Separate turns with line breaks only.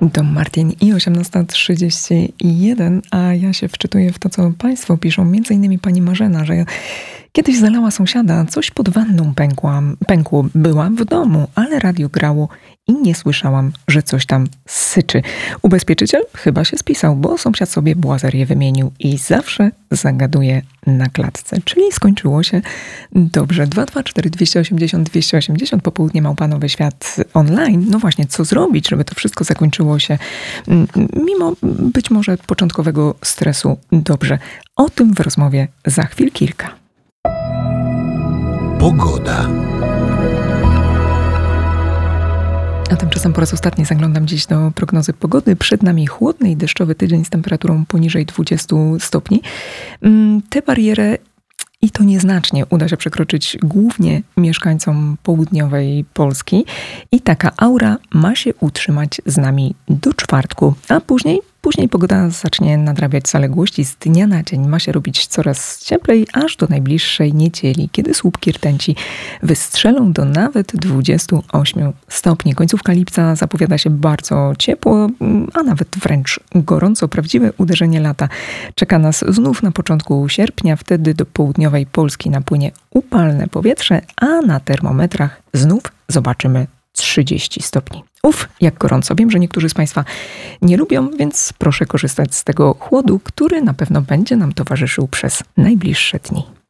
To Martin i 18:31, a ja się wczytuję w to, co Państwo piszą. Między innymi pani Marzena, że kiedyś zalała sąsiada, coś pod wanną pękło. Byłam w domu, ale radio grało i nie słyszałam, że coś tam syczy. Ubezpieczyciel chyba się spisał, bo sąsiad sobie błazerię wymienił i zawsze zagaduje na klatce. Czyli skończyło się dobrze. 224 280 280 popołudnie Małpanowy Świat online. No właśnie, co zrobić, żeby to wszystko zakończyło się mimo być może początkowego stresu dobrze. O tym w rozmowie za chwil kilka.
Pogoda.
A tymczasem po raz ostatni zaglądam dziś do prognozy pogody. Przed nami chłodny i deszczowy tydzień z temperaturą poniżej 20 stopni. Tę barierę i to nieznacznie uda się przekroczyć głównie mieszkańcom południowej Polski. I taka aura ma się utrzymać z nami do czwartku, a później pogoda zacznie nadrabiać zaległości. Z dnia na dzień ma się robić coraz cieplej, aż do najbliższej niedzieli, kiedy słupki rtęci wystrzelą do nawet 28 stopni. Końcówka lipca zapowiada się bardzo ciepło, a nawet wręcz gorąco. Prawdziwe uderzenie lata czeka nas znów na początku sierpnia. Wtedy do południowej Polski napłynie upalne powietrze, a na termometrach znów zobaczymy 30 stopni. Jak gorąco. Wiem, że niektórzy z Państwa nie lubią, więc proszę korzystać z tego chłodu, który na pewno będzie nam towarzyszył przez najbliższe dni.